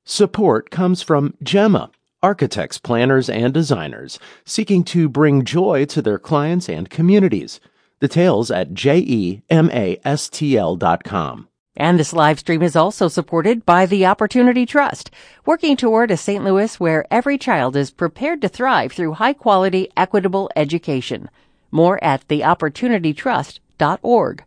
Support comes from Gemma, architects, planners, and designers seeking to bring joy to their clients and communities. Details at GEMASTL.com. And this live stream is also supported by the Opportunity Trust, working toward a St. Louis where every child is prepared to thrive through high-quality, equitable education. More at theopportunitytrust.org.